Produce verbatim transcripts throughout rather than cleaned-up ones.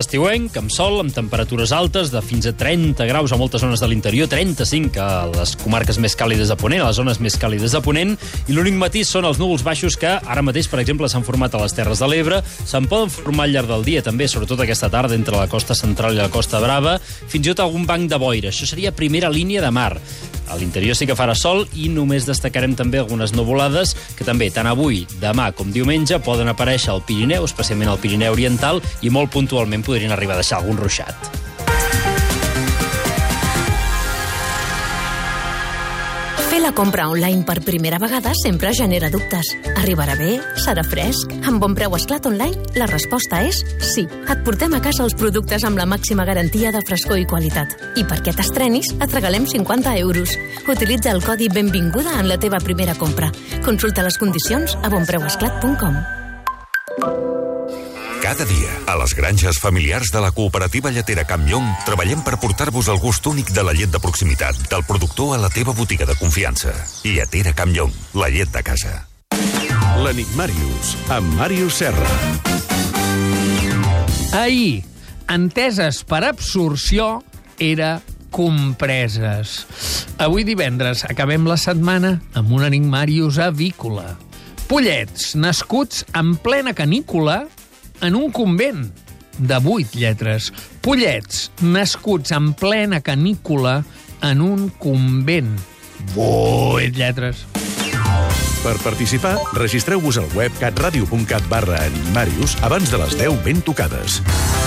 estiuenc, amb sol, amb temperatures altes de fins a trenta graus a moltes zones de l'interior, trenta-cinc a les comarques més càlides de Ponent, a les zones més càlides de Ponent, i l'únic matís són els núvols baixos que ara mateix, per exemple, s'han format a les Terres de l'Ebre, se'n poden formar al llarg del dia també, sobretot aquesta tarda entre la costa central i la costa brava, fins i tot algun banc de boira. Això seria primera línia de mar. A l'interior sí que farà sol i només destacarem també algunes nuvolades que també, tant avui, demà com diumenge, poden aparèixer al Pirineu, especialment al Pirineu Oriental, i molt puntualment podrien arribar a deixar algun ruixat. Fer la compra online per primera vegada sempre genera dubtes. Arribarà bé? Serà fresc? Amb Bon Preu Esclat Online, la resposta és sí. Et portem a casa els productes amb la màxima garantia de frescor i qualitat. I perquè t'estrenis, et regalem cinquanta euros. Utilitza el codi Benvinguda en la teva primera compra. Consulta les condicions a bon preu esclat punt com. Cada dia, a les granges familiars de la cooperativa lletera Campllong, treballem per portar-vos el gust únic de la llet de proximitat, del productor a la teva botiga de confiança. Lletera Campllong, la llet de casa. L'Enigmàrius, amb Màrius Serra. Ahir, enteses per absorció, era compreses. Avui divendres acabem la setmana amb un Enigmàrius avícola. Pollets nascuts en plena canícula en un convent de vuit lletres. Pollets nascuts en plena canícula en un convent. Vuit lletres. Per participar, registreu-vos al web catradio punt cat barra Enigmàrius abans de les deu ben tocades.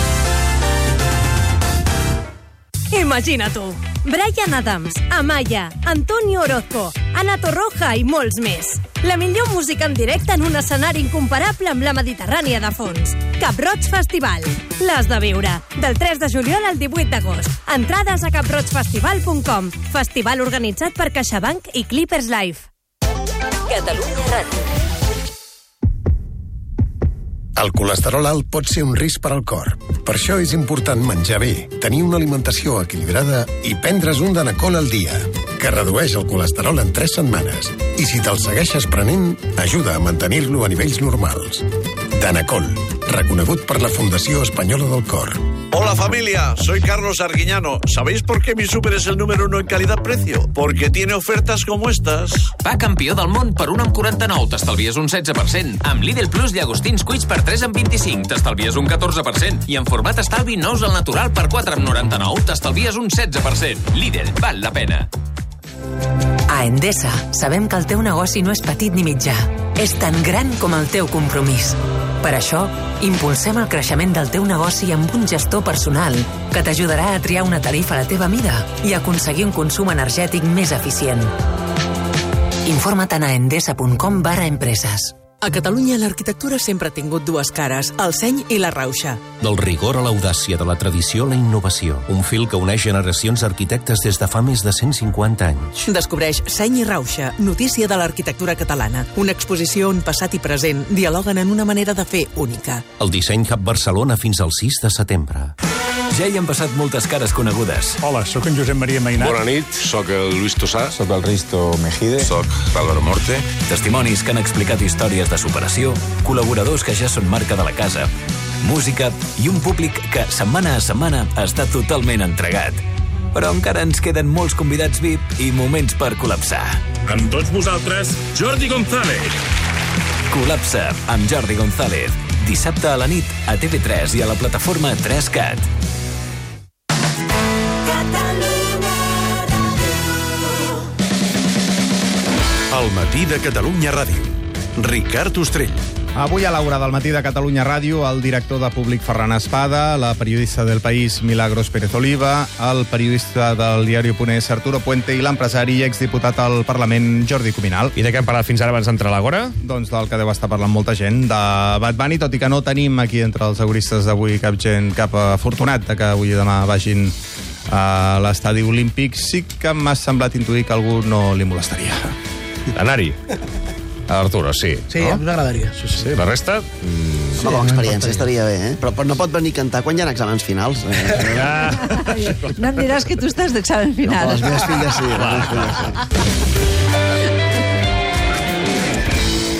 Imagina tu, Bryan Adams, Amaya, Antonio Orozco, Ana Torroja i molts més. La millor música en directe en un escenari incomparable amb la Mediterrània de fons. Cap Roig Festival. L'has de viure. Del tres de juliol al divuit d'agost. Entrades a cap roig festival punt com. Festival organitzat per CaixaBank i Clippers Life. Catalunya Ràdio. El colesterol alt pot ser un risc per al cor. Per això és important menjar bé, tenir una alimentació equilibrada i prendre's un Danacol al dia, que redueix el colesterol en tres setmanes. I si te'l segueixes prenent, ajuda a mantenir-lo a nivells normals. Danacol, reconegut per la Fundació Espanyola del Cor. Hola familia, soy Carlos Arguiñano. ¿Sabéis por qué mi súper es el número uno en calidad-precio? Porque tiene ofertas como estas. Va campió del món per un amb quaranta-nou, t'estalvies un setze per cent. Amb Lidl Plus llagostins cuits per tres amb vint-i-cinc, t'estalvies un catorze per cent. I en format estalvi nous al natural per quatre amb noranta-nou, t'estalvies un setze per cent. Lidl, val la pena. A Endesa sabem que el teu negoci no és petit ni mitjà. És tan gran com el teu compromís. Per això, impulsem el creixement del teu negoci amb un gestor personal que t'ajudarà a triar una tarifa a la teva mida i aconseguir un consum energètic més eficient. Informa't a endesa punt com barra empreses. A Catalunya l'arquitectura sempre ha tingut dues cares, el seny i la rauxa. Del rigor a l'audàcia, de la tradició a la innovació. Un fil que uneix generacions d'arquitectes des de fa més de cent cinquanta anys. Descobreix Seny i Rauxa, notícia de l'arquitectura catalana. Una exposició on passat i present dialoguen en una manera de fer única. El Disseny Hub Barcelona fins al sis de setembre. Ja hi han passat moltes cares conegudes. Hola, sóc en Josep Maria Mainat. Bona nit, sóc el Luis Tossà. Sóc el Risto Mejide. Sóc l'Álvaro Morte. Testimonis que han explicat històries de superació, col·laboradors que ja són marca de la casa, música i un públic que setmana a setmana està totalment entregat. Però encara ens queden molts convidats V I P i moments per col·lapsar. Amb tots vosaltres, Jordi González. Col·lapsa amb Jordi González. Dissabte a la nit a T V tres i a la plataforma tres cat. El matí de Catalunya Ràdio. Ricard Ostrell. Avui a l'hora del matí de Catalunya Ràdio, el director de Públic Ferran Espada, la periodista del País Milagros Pérez Oliva, el periodista del diari Ponés Arturo Puente i l'empresari i exdiputat al Parlament Jordi Cuminal. I de què hem parlat fins ara abans d'entrar a l'Agora? Doncs del que deu estar parlant molta gent, de Bad Bunny, tot i que no tenim aquí entre els auguristes d'avui cap gent, cap afortunat de que avui i demà vagin a l'estadi olímpic. Sí que m'ha semblat intuir que algú no li molestaria. Anar-hi. Arturo, sí. Sí, no? ens agradaria. Sí, sí. Sí, la resta... Mm... Sí, no, com a experiència estaria bé, eh? Però, però no pot venir a cantar quan hi ha exàmens finals. Eh? Ja. No em diràs que tu estàs d'examen final. No, les meves filles sí. Les meves filles sí.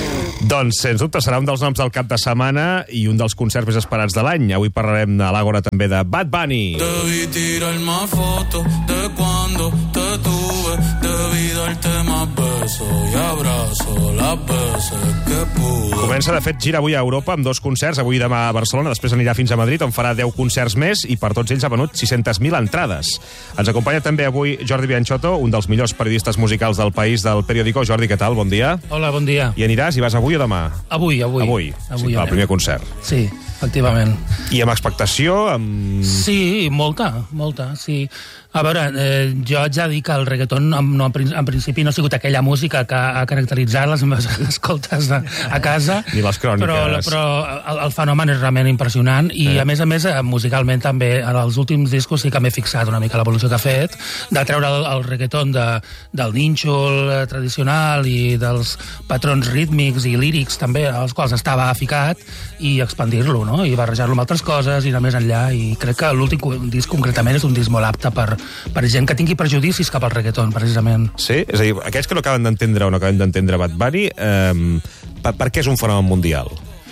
Doncs, sens dubte, serà un dels noms del cap de setmana i un dels concerts més esperats de l'any. Avui parlarem a l'Àgora també de Bad Bunny. Debí tirar más fotos de cuando te tuve. Debí darte más besos y abrazos las veces que pude. Comença, de fet, gira avui a Europa amb dos concerts, avui i demà a Barcelona, després anirà fins a Madrid, on farà deu concerts més i per tots ells ha venut sis-centes mil entrades. Ens acompanya també avui Jordi Bianchotto, un dels millors periodistes musicals del país del periòdico. Jordi, què tal? Bon dia. Hola, bon dia. I aniràs i vas avui o demà? Avui, avui. Avui, avui sí, el primer concert. Sí, efectivament. I amb expectació? Amb... Sí, molta, molta, sí. A veure, eh, jo haig de dir que el reggaeton no, en principi no ha sigut aquella música que ha caracteritzat les meves escoltes de, a casa. Ni les cròniques. Però, però el, el fenomen és realment impressionant i, eh. a més a més, musicalment també, en els últims discos sí que m'he fixat una mica l'evolució que ha fet, de treure el, el reggaeton de, del nínxol tradicional i dels patrons rítmics i lírics també, als quals estava ficat, i expandir-lo, no? I barrejar-lo amb altres coses i anar més enllà. I crec que l'últim disc concretament és un disc molt apte per per gent que tingui prejudicis cap al reggaeton, precisament. Sí? És a dir, aquells que no acaben d'entendre o no acaben d'entendre Bad Bunny, eh, per, per què és un fenomen mundial?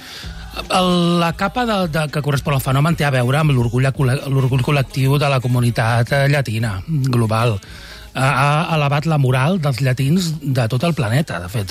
La capa de, de, que correspon al fenomen té a veure amb l'orgull col·lectiu de la comunitat llatina, global. Ha elevat la moral dels llatins de tot el planeta, de fet.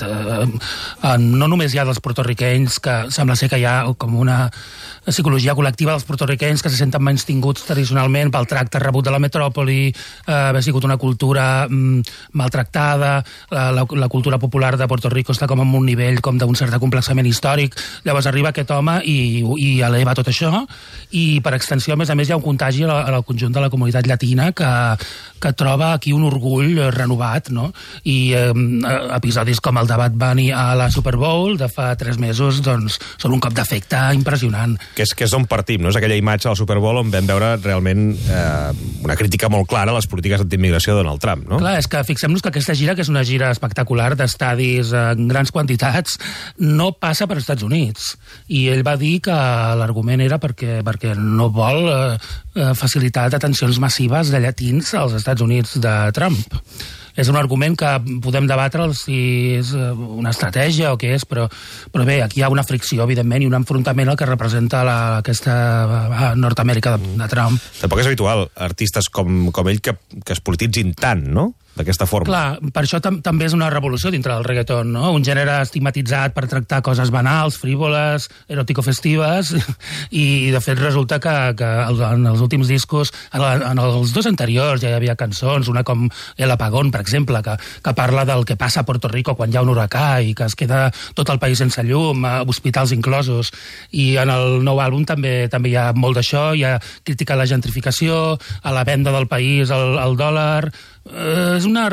No només hi ha dels portorriquenys, que sembla ser que hi ha com una psicologia col·lectiva dels portorriquenys que se senten menys tinguts tradicionalment pel tracte rebut de la metròpoli, haver sigut una cultura maltractada, la, la cultura popular de Puerto Rico està com en un nivell com d'un cert complexament històric. Llavors arriba aquest home i, i eleva tot això, i per extensió, a més a més, hi ha un contagi al conjunt de la comunitat llatina que, que troba aquí un orgull renovat, no? I eh, episodis com el de Bad Bunny a la Super Bowl de fa tres mesos, doncs, són un cop d'efecte impressionant. Que és, que és d'on partim, no? És aquella imatge del Super Bowl on vam veure realment eh, una crítica molt clara a les polítiques d'immigració de Donald Trump, no? Clar, és que fixem-nos que aquesta gira, que és una gira espectacular d'estadis en grans quantitats, no passa per Estats Units. I ell va dir que l'argument era perquè, perquè no vol eh, facilitar detencions massives de llatins als Estats Units de Trump. És un argument que podem debatre si és una estratègia o què és, però, però bé, aquí hi ha una fricció, evidentment, i un enfrontament al que representa la, aquesta Nord-Amèrica de, de Trump. Tampoc és habitual artistes com, com ell que, que es polititzin tant, no?, d'aquesta forma. Clar, per això tam també és una revolució dintre del reggaeton, no? Un gènere estigmatitzat per tractar coses banals, frívoles, eròtico-festives, i de fet resulta que, que en els últims discos, en, la, en els dos anteriors ja hi havia cançons, una com El Apagón, per exemple, que, que parla del que passa a Puerto Rico quan hi ha un huracà i que es queda tot el país sense llum, hospitals inclosos, i en el nou àlbum també també hi ha molt d'això, hi ha crítica a la gentrificació, a la venda del país, al, al dòlar. Uh, és una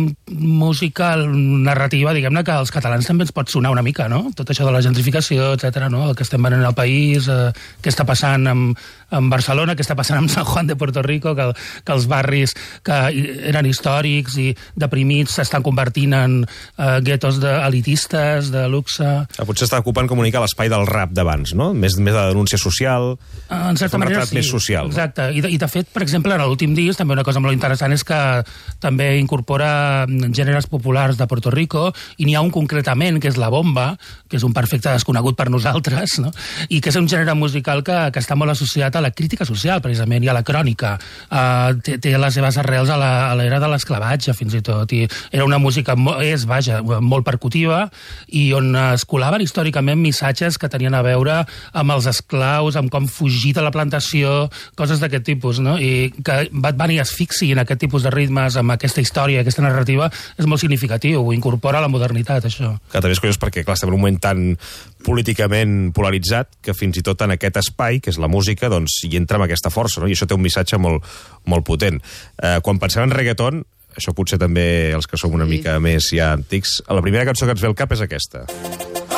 música narrativa, diguem-ne, que als catalans també ens pot sonar una mica, no? Tot això de la gentrificació, etcètera, no? El que estem venent al país, uh, què està passant amb, amb Barcelona, què està passant amb San Juan de Puerto Rico, que, que els barris que eren històrics i deprimits s'estan convertint en uh, guetos de, elitistes, de luxe. Ah, potser està ocupant comunicar l'espai del rap d'abans, no? Més, més de denúncia social, uh, en certa un manera, retrat sí. més social. Exacte, no? I, de, i de fet, per exemple, en l'últim disc, també una cosa molt interessant és que també incorpora gèneres populars de Puerto Rico, i n'hi ha un concretament, que és la bomba, que és un perfecte desconegut per nosaltres, no? I que és un gènere musical que, que està molt associat a la crítica social, precisament, i a la crònica. Uh, té, té les seves arrels a l'era de l'esclavatge, fins i tot. I era una música, és, vaja, molt percutiva, i on es colaven històricament missatges que tenien a veure amb els esclaus, amb com fugir de la plantació, coses d'aquest tipus, no? I que Bad Bunny es fixi en aquest tipus de ritmes, amb aquesta història, aquesta narrativa, és molt significatiu, ho incorpora a la modernitat, això. Que també és curiós perquè, clar, estem en un moment tan políticament polaritzat que fins i tot en aquest espai, que és la música, doncs hi entra amb aquesta força, no? I això té un missatge molt, molt potent. Eh, quan pensem en reggaeton, això potser també els que som una mica més ja antics, la primera cançó que ens ve al cap és aquesta.